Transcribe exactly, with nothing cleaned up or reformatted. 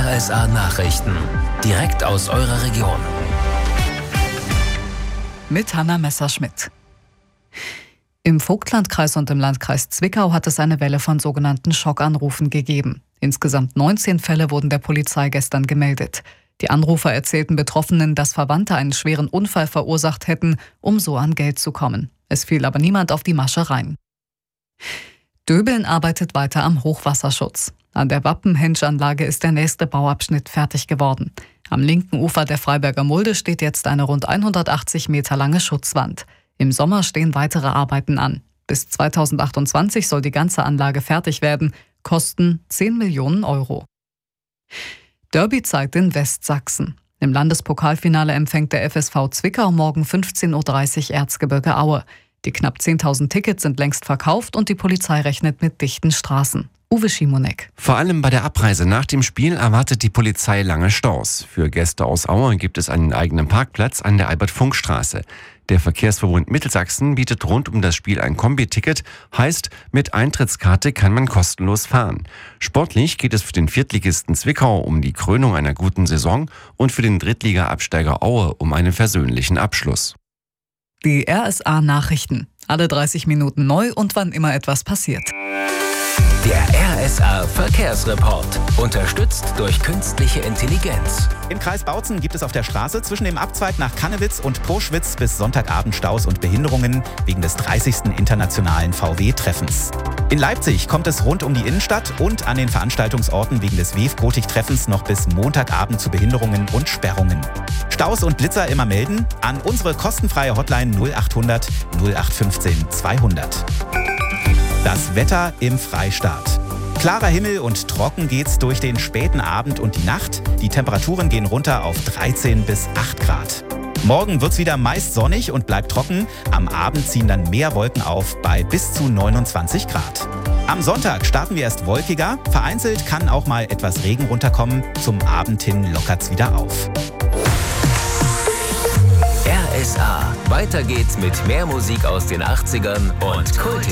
R S A-Nachrichten. Direkt aus eurer Region. Mit Hanna Messerschmidt. Im Vogtlandkreis und im Landkreis Zwickau hat es eine Welle von sogenannten Schockanrufen gegeben. Insgesamt neunzehn Fälle wurden der Polizei gestern gemeldet. Die Anrufer erzählten Betroffenen, dass Verwandte einen schweren Unfall verursacht hätten, um so an Geld zu kommen. Es fiel aber niemand auf die Masche rein. Döbeln arbeitet weiter am Hochwasserschutz. An der Wappenhenschanlage ist der nächste Bauabschnitt fertig geworden. Am linken Ufer der Freiberger Mulde steht jetzt eine rund hundertachtzig Meter lange Schutzwand. Im Sommer stehen weitere Arbeiten an. Bis zweitausendachtundzwanzig soll die ganze Anlage fertig werden, kosten zehn Millionen Euro. Derbyzeit in Westsachsen. Im Landespokalfinale empfängt der F S V Zwickau morgen fünfzehn Uhr dreißig Erzgebirge Aue. Die knapp zehntausend Tickets sind längst verkauft und die Polizei rechnet mit dichten Straßen. Uwe Schimonek. Vor allem bei der Abreise nach dem Spiel erwartet die Polizei lange Staus. Für Gäste aus Aue gibt es einen eigenen Parkplatz an der Albert-Funk-Straße. Der Verkehrsverbund Mittelsachsen bietet rund um das Spiel ein Kombi-Ticket, heißt, mit Eintrittskarte kann man kostenlos fahren. Sportlich geht es für den Viertligisten Zwickau um die Krönung einer guten Saison und für den Drittliga-Absteiger Aue um einen versöhnlichen Abschluss. Die R S A-Nachrichten. Alle dreißig Minuten neu und wann immer etwas passiert. Der R S A-Verkehrsreport. Unterstützt durch künstliche Intelligenz. Im Kreis Bautzen gibt es auf der Straße zwischen dem Abzweig nach Kannewitz und Poschwitz bis Sonntagabend Staus und Behinderungen wegen des dreißigsten internationalen V W-Treffens. In Leipzig kommt es rund um die Innenstadt und an den Veranstaltungsorten wegen des W E F-Gotik-Treffens noch bis Montagabend zu Behinderungen und Sperrungen. Staus und Blitzer immer melden an unsere kostenfreie Hotline null achthundert null acht fünfzehn zweihundert. Das Wetter im Freistaat. Klarer Himmel und trocken geht's durch den späten Abend und die Nacht. Die Temperaturen gehen runter auf dreizehn bis acht Grad. Morgen wird's wieder meist sonnig und bleibt trocken. Am Abend ziehen dann mehr Wolken auf bei bis zu neunundzwanzig Grad. Am Sonntag starten wir erst wolkiger. Vereinzelt kann auch mal etwas Regen runterkommen. Zum Abend hin lockert's wieder auf. R S A. Weiter geht's mit mehr Musik aus den achtzigern und Kult.